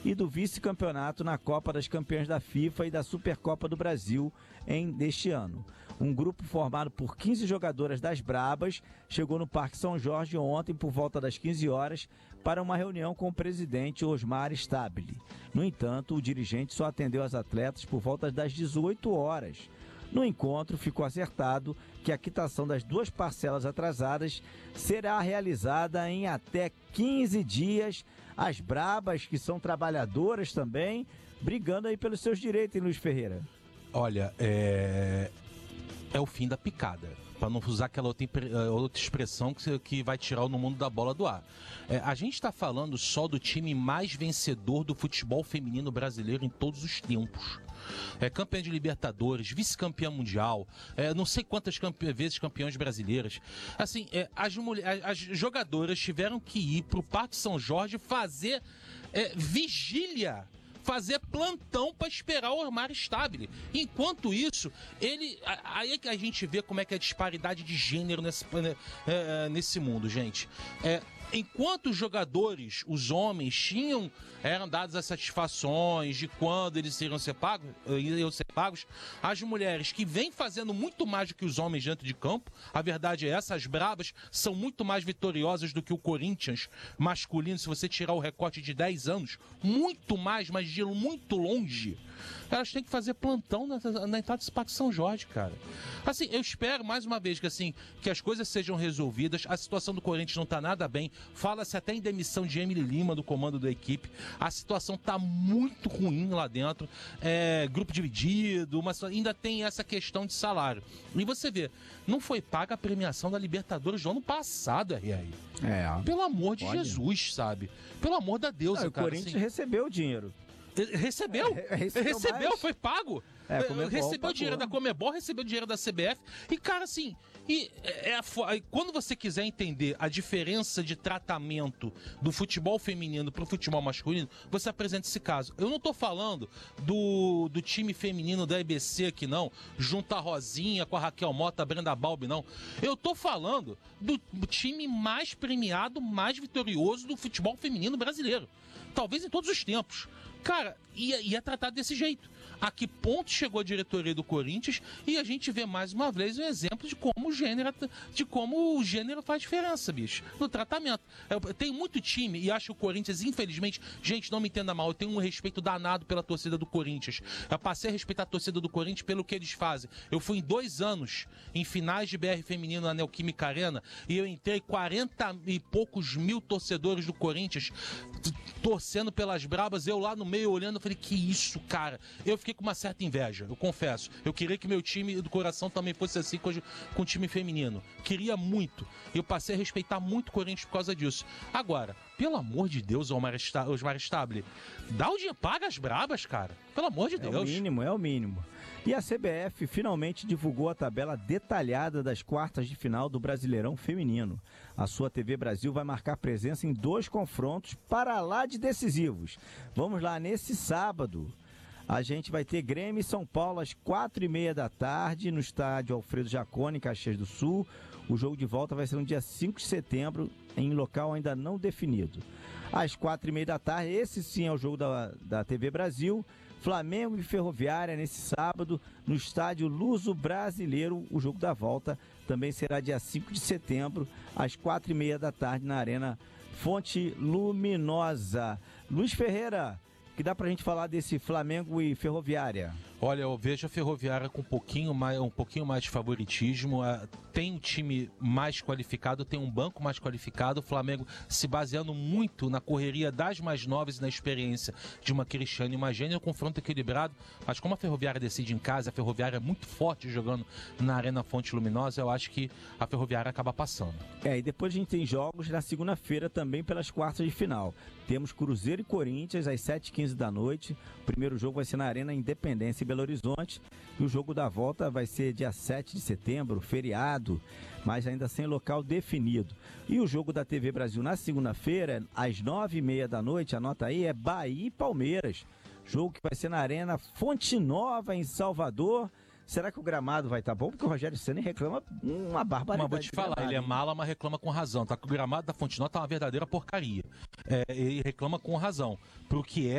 e do vice-campeonato na Copa das Campeãs da FIFA e da Supercopa do Brasil deste ano. Um grupo formado por 15 jogadoras das Brabas chegou no Parque São Jorge ontem por volta das 15 horas para uma reunião com o presidente Osmar Stabile. No entanto, o dirigente só atendeu as atletas por volta das 18 horas. No encontro, ficou acertado que a quitação das 2 parcelas atrasadas será realizada em até 15 dias. As Brabas, que são trabalhadoras também, brigando aí pelos seus direitos, hein, Luiz Ferreira? Olha, é o fim da picada, para não usar aquela outra expressão que vai tirar o no mundo da bola do ar. A gente está falando só do time mais vencedor do futebol feminino brasileiro em todos os tempos. Campeã de Libertadores, vice-campeã mundial, não sei quantas vezes campeãs brasileiras. Assim, as jogadoras tiveram que ir para o Parque São Jorge fazer vigília, fazer plantão para esperar o Osmar Stabile. Enquanto isso, aí é que a gente vê como é que é a disparidade de gênero nesse mundo, gente. Enquanto os jogadores, os homens, eram dadas as satisfações de quando eles iriam ser pagos, as mulheres que vêm fazendo muito mais do que os homens dentro de campo, a verdade é essa, as Brabas são muito mais vitoriosas do que o Corinthians masculino, se você tirar o recorte de 10 anos, muito mais, mas de muito longe. Elas têm que fazer plantão na entrada do Parque São Jorge, cara. Assim, eu espero, mais uma vez, que as coisas sejam resolvidas. A situação do Corinthians não tá nada bem. Fala-se até em demissão de Emily Lima, do comando da equipe. A situação tá muito ruim lá dentro. Grupo dividido, mas ainda tem essa questão de salário. E você vê, não foi paga a premiação da Libertadores do ano passado, R.R. Pelo amor de Jesus, sabe? Pelo amor de Deus, cara. O Corinthians recebeu o dinheiro. Recebeu, foi pago. Recebeu dinheiro da Conmebol, recebeu dinheiro da CBF. E, cara, assim, quando você quiser entender a diferença de tratamento do futebol feminino pro futebol masculino, você apresenta esse caso. Eu não tô falando do time feminino da EBC aqui, não, junto a Rosinha com a Raquel Mota, a Brenda Balbi, não. Eu tô falando do time mais premiado, mais vitorioso do futebol feminino brasileiro. Talvez em todos os tempos. Cara, e é tratado desse jeito. A que ponto chegou a diretoria do Corinthians, e a gente vê mais uma vez um exemplo de como o gênero faz diferença, bicho, no tratamento. Tem muito time, e acho que o Corinthians, infelizmente, gente, não me entenda mal, eu tenho um respeito danado pela torcida do Corinthians. Eu passei a respeitar a torcida do Corinthians pelo que eles fazem. Eu fui em 2 anos em finais de BR feminino na Neoquímica Arena, e eu entrei 40 e poucos mil torcedores do Corinthians torcendo pelas Brabas, eu lá no meio olhando, eu falei, que isso, cara? Eu fiquei com uma certa inveja, eu confesso. Eu queria que meu time do coração também fosse assim com o time feminino. Queria muito. Eu passei a respeitar muito o Corinthians por causa disso. Agora, pelo amor de Deus, Osmar Stabile, dá o dinheiro, paga as Brabas, cara. Pelo amor de Deus. É o mínimo. E a CBF finalmente divulgou a tabela detalhada das quartas de final do Brasileirão Feminino. A sua TV Brasil vai marcar presença em 2 confrontos para lá de decisivos. Vamos lá, nesse sábado, a gente vai ter Grêmio e São Paulo às 4h30 da tarde no estádio Alfredo Jaconi, em Caxias do Sul. O jogo de volta vai ser no dia 5 de setembro, em local ainda não definido. Às 4h30 da tarde, esse sim é o jogo da TV Brasil. Flamengo e Ferroviária nesse sábado no estádio Luso Brasileiro. O jogo da volta também será dia 5 de setembro, às 4h30 da tarde na Arena Fonte Luminosa. Luiz Ferreira, que dá pra gente falar desse Flamengo e Ferroviária? Olha, eu vejo a Ferroviária com um pouquinho mais de favoritismo. Tem um time mais qualificado, tem um banco mais qualificado. O Flamengo se baseando muito na correria das mais novas e na experiência de uma Cristiane e uma Gênia. Um confronto equilibrado. Mas como a Ferroviária decide em casa, a Ferroviária é muito forte jogando na Arena Fonte Luminosa, eu acho que a Ferroviária acaba passando. E depois a gente tem jogos na segunda-feira também pelas quartas de final. Temos Cruzeiro e Corinthians às 7h15 da noite. O primeiro jogo vai ser na Arena Independência, Belo Horizonte, e o jogo da volta vai ser dia 7 de setembro, feriado, mas ainda sem local definido. E o jogo da TV Brasil na segunda-feira, às 9h30 da noite, anota aí, é Bahia e Palmeiras, jogo que vai ser na Arena Fonte Nova, em Salvador. Será que o gramado vai estar bom? Porque o Rogério Ceni reclama uma barbaridade. Mas vou te falar, ele é mala, mas reclama com razão. Tá? O gramado da Fonte Nova tá uma verdadeira porcaria. Ele reclama com razão. Pro que é